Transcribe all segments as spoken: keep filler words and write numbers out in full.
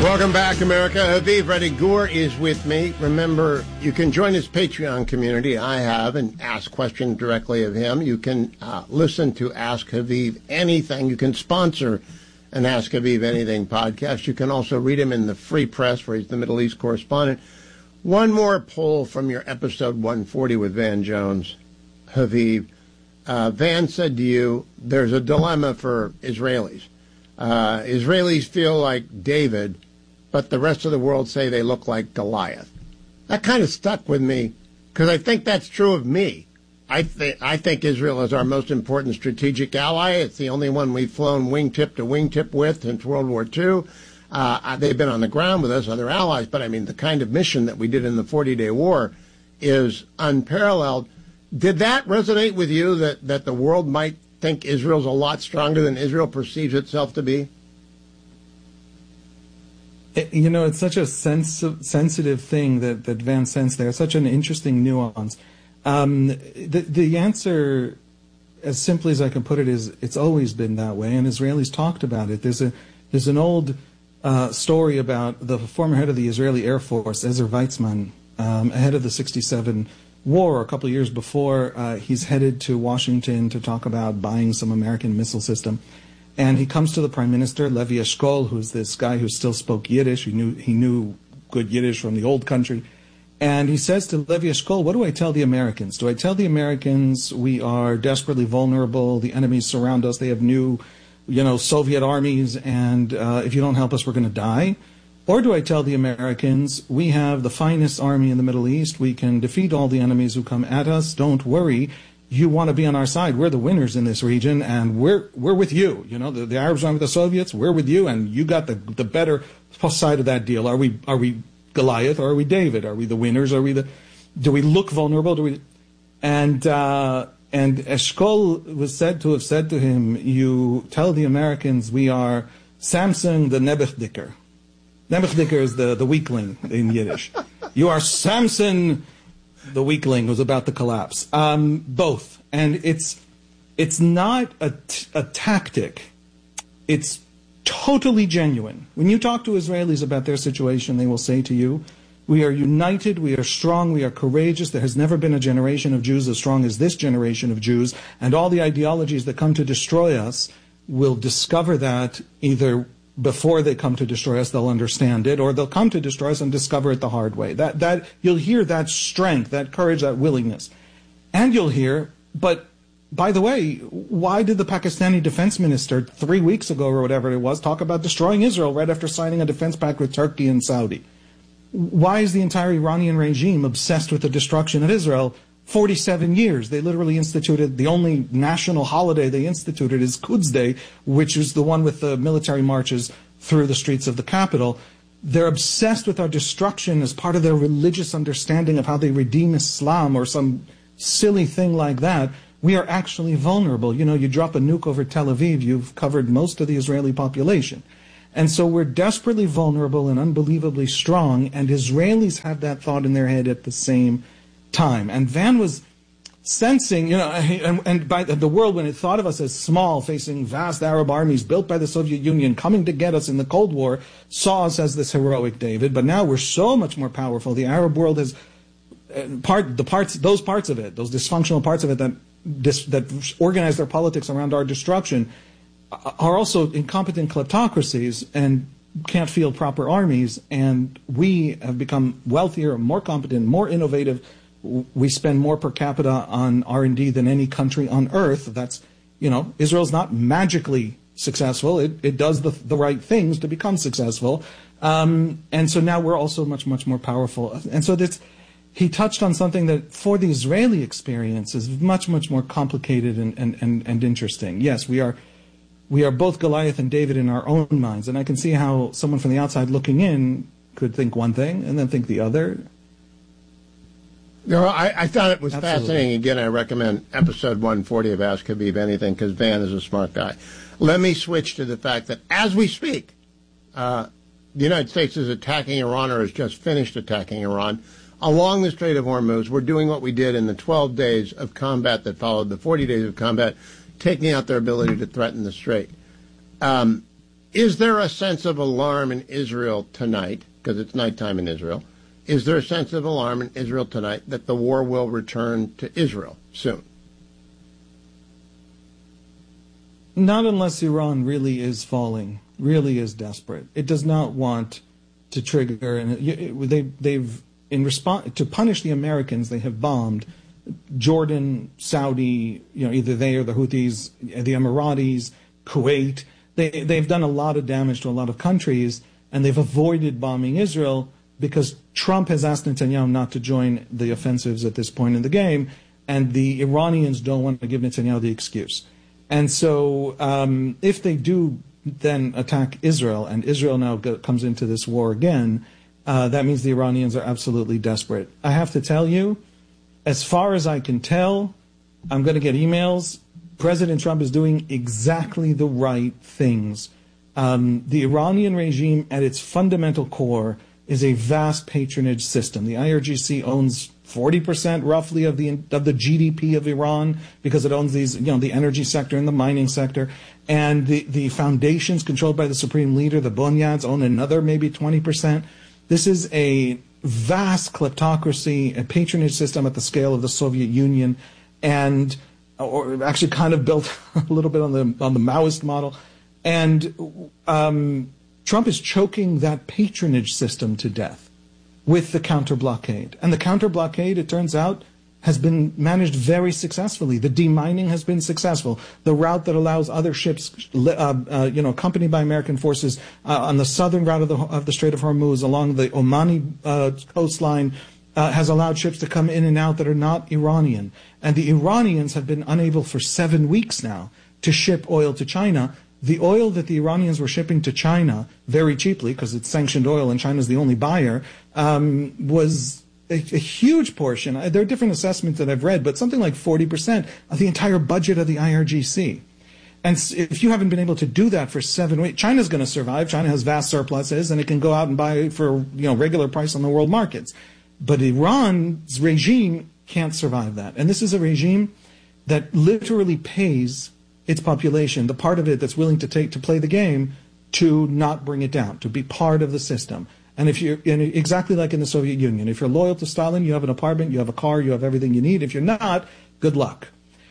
Welcome back, America. Haviv Reddy Gur is with me. Remember, you can join his Patreon community. I have, and ask questions directly of him. You can uh, listen to Ask Haviv Anything. You can sponsor an Ask Haviv Anything podcast. You can also read him in the Free Press, where he's the Middle East correspondent. One more poll from your episode one forty with Van Jones, Haviv. Uh, Van said to you, there's a dilemma for Israelis. Uh, Israelis feel like David, but the rest of the world say they look like Goliath. That kind of stuck with me, because I think that's true of me. I, th- I think Israel is our most important strategic ally. It's the only one we've flown wingtip to wingtip with since World War Two. Uh, they've been on the ground with us, other allies, but I mean, the kind of mission that we did in the forty-day war is unparalleled. Did that resonate with you, that, that the world might think Israel's a lot stronger than Israel perceives itself to be? You know, it's such a sens- sensitive thing that, that Van sensed there, such an interesting nuance. Um, the, the answer, as simply as I can put it, is it's always been that way, and Israelis talked about it. There's a there's an old uh, story about the former head of the Israeli Air Force, Ezer Weizmann, um, ahead of the sixty-seven war, a couple of years before. Uh, he's headed to Washington to talk about buying some American missile system. And he comes to the Prime Minister, Levi Eshkol, who's this guy who still spoke Yiddish. He knew he knew good Yiddish from the old country. And he says to Levi Eshkol, what do I tell the Americans? Do I tell the Americans we are desperately vulnerable, the enemies surround us, they have new, you know, Soviet armies, and uh, if you don't help us, we're going to die? Or do I tell the Americans we have the finest army in the Middle East, we can defeat all the enemies who come at us, don't worry. You want to be on our side. We're the winners in this region, and we're we're with you. You know, the, the Arabs are with the Soviets. We're with you, and you got the the better side of that deal. Are we are we Goliath or are we David? Are we the winners? Are we the? Do we look vulnerable? Do we? And uh, and Eshkol was said to have said to him, "You tell the Americans we are Samson the Nebuchadnezzar. Nebuchadnezzar is the the weakling in Yiddish. You are Samson." The weakling was about to collapse. Um, both. And it's it's not a, t- a tactic. It's totally genuine. When you talk to Israelis about their situation, they will say to you, we are united, we are strong, we are courageous. There has never been a generation of Jews as strong as this generation of Jews. And all the ideologies that come to destroy us will discover that either before they come to destroy us, they'll understand it, or they'll come to destroy us and discover it the hard way. That that you'll hear that strength, that courage, that willingness. And you'll hear, but by the way, why did the Pakistani defense minister three weeks ago or whatever it was talk about destroying Israel right after signing a defense pact with Turkey and Saudi? Why is the entire Iranian regime obsessed with the destruction of Israel? forty-seven years. They literally instituted, the only national holiday they instituted is Quds Day, which is the one with the military marches through the streets of the capital. They're obsessed with our destruction as part of their religious understanding of how they redeem Islam or some silly thing like that. We are actually vulnerable. You know, you drop a nuke over Tel Aviv, you've covered most of the Israeli population. And so we're desperately vulnerable and unbelievably strong, and Israelis have that thought in their head at the same time. And Van was sensing, you know, and, and by the world, when it thought of us as small, facing vast Arab armies built by the Soviet Union, coming to get us in the Cold War, saw us as this heroic David. But now we're so much more powerful. The Arab world has part, the parts, those parts of it, those dysfunctional parts of it that dis, that organize their politics around our destruction, are also incompetent kleptocracies and can't field proper armies. And we have become wealthier, more competent, more innovative. We spend more per capita on R and D than any country on earth. That's, you know, Israel's not magically successful. It, it does the, the right things to become successful. Um, and so now we're also much, much more powerful. And so that's, he touched on something that for the Israeli experience is much, much more complicated and, and, and, and interesting. Yes, we are, we are both Goliath and David in our own minds. And I can see how someone from the outside looking in could think one thing and then think the other. No, I, I thought it was Absolutely. fascinating. Again, I recommend episode one forty of Ask Haviv Anything, because Van is a smart guy. Let me switch to the fact that as we speak, uh, the United States is attacking Iran, or has just finished attacking Iran. Along the Strait of Hormuz, we're doing what we did in the twelve days of combat that followed the forty days of combat, taking out their ability to threaten the Strait. Um, is there a sense of alarm in Israel tonight, because it's nighttime in Israel, is there a sense of alarm in Israel tonight that the war will return to Israel soon? Not unless Iran really is falling, really is desperate. It does not want to trigger, and they, they've, in response, to punish the Americans, they have bombed Jordan, Saudi, you know, either they or the Houthis, the Emiratis, Kuwait. They, they've done a lot of damage to a lot of countries, and they've avoided bombing Israel because Trump has asked Netanyahu not to join the offensives at this point in the game, and the Iranians don't want to give Netanyahu the excuse. And so um, if they do then attack Israel, and Israel now go, comes into this war again, uh, that means the Iranians are absolutely desperate. I have to tell you, as far as I can tell, I'm going to get emails. President Trump is doing exactly the right things. Um, the Iranian regime, at its fundamental core, is a vast patronage system. The I R G C owns forty percent roughly of the of the G D P of Iran because it owns these, you know, the energy sector and the mining sector. And the, the foundations controlled by the supreme leader, the Bunyads, own another maybe twenty percent. This is a vast kleptocracy, a patronage system at the scale of the Soviet Union, and or actually kind of built a little bit on the on the Maoist model. And um, Trump is choking that patronage system to death with the counter-blockade. And the counter-blockade, it turns out, has been managed very successfully. The demining has been successful. The route that allows other ships, uh, uh, you know, accompanied by American forces uh, on the southern route of the, of the Strait of Hormuz along the Omani uh, coastline uh, has allowed ships to come in and out that are not Iranian. And the Iranians have been unable for seven weeks now to ship oil to China. The oil that the Iranians were shipping to China very cheaply, because it's sanctioned oil and China's the only buyer, um, was a, a huge portion. There are different assessments that I've read, but something like forty percent of the entire budget of the I R G C. And if you haven't been able to do that for seven weeks, China's going to survive. China has vast surpluses, and it can go out and buy for, you know, regular price on the world markets. But Iran's regime can't survive that. And this is a regime that literally pays its population, the part of it that's willing to take to play the game, to not bring it down, to be part of the system. And if you're and exactly like in the Soviet Union, if you're loyal to Stalin, you have an apartment, you have a car, you have everything you need. If you're not, good luck.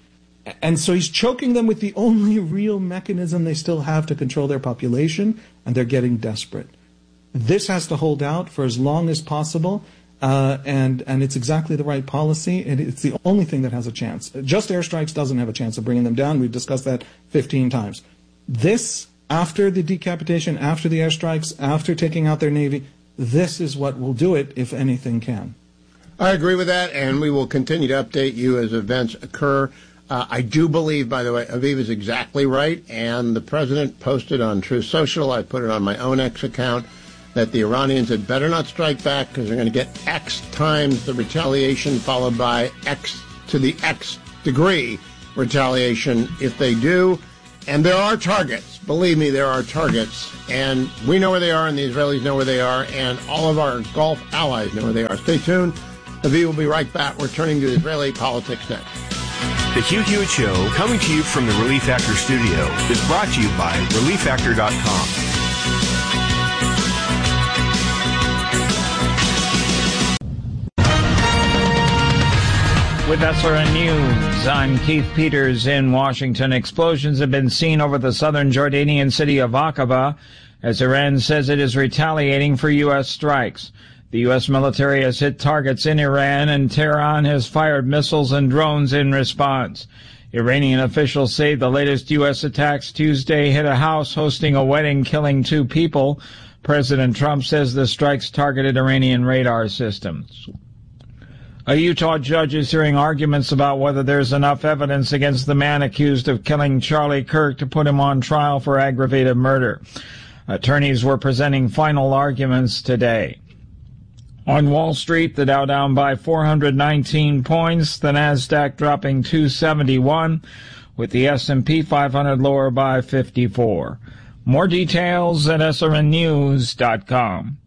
And so he's choking them with the only real mechanism they still have to control their population, and they're getting desperate. This has to hold out for as long as possible. Uh, and, and it's exactly the right policy, and it's the only thing that has a chance. Just airstrikes doesn't have a chance of bringing them down. We've discussed that fifteen times. This, after the decapitation, after the airstrikes, after taking out their Navy, this is what will do it, if anything can. I agree with that, and we will continue to update you as events occur. Uh, I do believe, by the way, Aviv is exactly right, and the president posted on Truth Social, I put it on my own X account, that the Iranians had better not strike back because they're going to get X times the retaliation followed by X to the X degree retaliation if they do. And there are targets. Believe me, there are targets. And we know where they are, and the Israelis know where they are, and all of our Gulf allies know where they are. Stay tuned. Aviv will be right back. We're turning to Israeli politics next. The Hugh Hewitt Show, coming to you from the Relief Factor studio, is brought to you by relief factor dot com. With S R N News, I'm Keith Peters in Washington. Explosions have been seen over the southern Jordanian city of Aqaba as Iran says it is retaliating for U S strikes. The U S military has hit targets in Iran, and Tehran has fired missiles and drones in response. Iranian officials say the latest U S attacks Tuesday hit a house hosting a wedding, killing two people. President Trump says the strikes targeted Iranian radar systems. A Utah judge is hearing arguments about whether there's enough evidence against the man accused of killing Charlie Kirk to put him on trial for aggravated murder. Attorneys were presenting final arguments today. On Wall Street, the Dow down by four hundred nineteen points, the Nasdaq dropping two seventy-one, with the S and P five hundred lower by fifty-four. More details at S R N news dot com.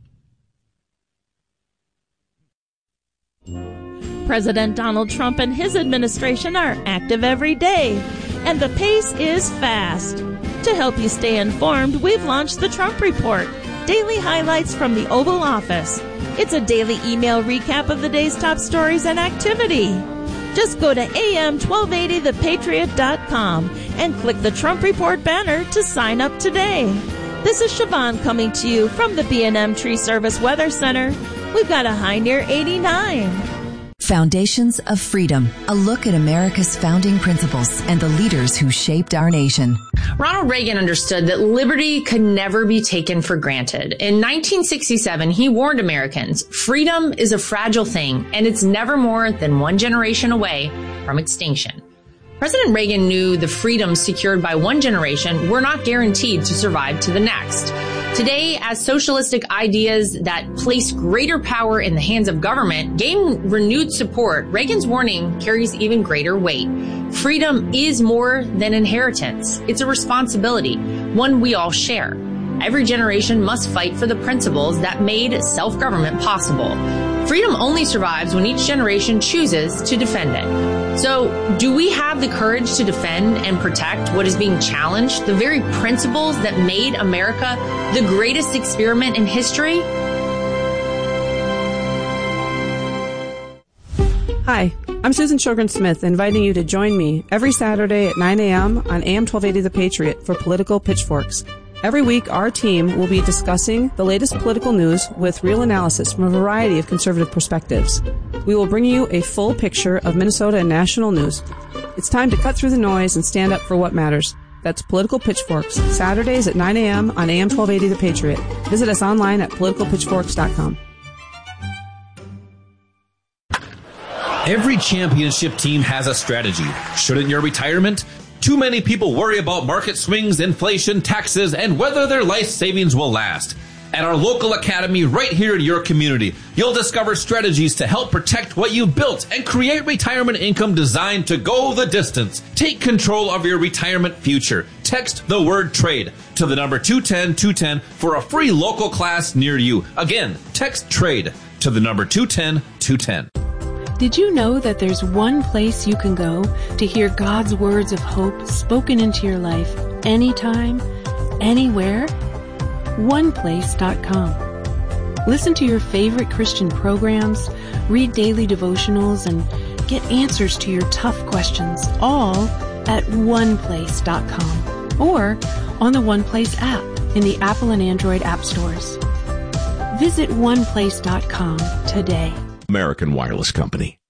President Donald Trump and his administration are active every day, and the pace is fast. To help you stay informed, we've launched the Trump Report, daily highlights from the Oval Office. It's a daily email recap of the day's top stories and activity. Just go to A M twelve eighty the patriot dot com and click the Trump Report banner to sign up today. This is Siobhan coming to you from the B and M Tree Service Weather Center. We've got a high near eighty-nine. Foundations of Freedom, a look at America's founding principles and the leaders who shaped our nation. Ronald Reagan understood that liberty could never be taken for granted. In nineteen sixty-seven, he warned Americans, freedom is a fragile thing, and it's never more than one generation away from extinction. President Reagan knew the freedoms secured by one generation were not guaranteed to survive to the next. Today, as socialistic ideas that place greater power in the hands of government gain renewed support, Reagan's warning carries even greater weight. Freedom is more than inheritance. It's a responsibility, one we all share. Every generation must fight for the principles that made self-government possible. Freedom only survives when each generation chooses to defend it. So, do we have the courage to defend and protect what is being challenged, the very principles that made America the greatest experiment in history? Hi, I'm Susan Sjogren-Smith, inviting you to join me every Saturday at nine a.m. on A M twelve eighty The Patriot for Political Pitchforks. Every week, our team will be discussing the latest political news with real analysis from a variety of conservative perspectives. We will bring you a full picture of Minnesota and national news. It's time to cut through the noise and stand up for what matters. That's Political Pitchforks, Saturdays at nine a.m. on A M twelve eighty The Patriot. Visit us online at political pitchforks dot com. Every championship team has a strategy. Shouldn't your retirement? Too many people worry about market swings, inflation, taxes, and whether their life savings will last. At our local academy right here in your community, you'll discover strategies to help protect what you've built and create retirement income designed to go the distance. Take control of your retirement future. Text the word trade to the number two ten two ten for a free local class near you. Again, text trade to the number two ten two ten. Did you know that there's one place you can go to hear God's words of hope spoken into your life anytime, anywhere? one place dot com. Listen to your favorite Christian programs, read daily devotionals, and get answers to your tough questions, all at one place dot com or on the OnePlace app in the Apple and Android app stores. Visit one place dot com today. American Wireless Company.